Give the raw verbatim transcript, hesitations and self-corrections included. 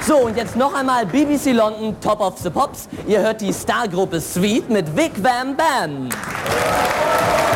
So, und jetzt noch einmal B B C London, Top of the Pops. Ihr hört die Stargruppe Sweet mit Vic Van Bam.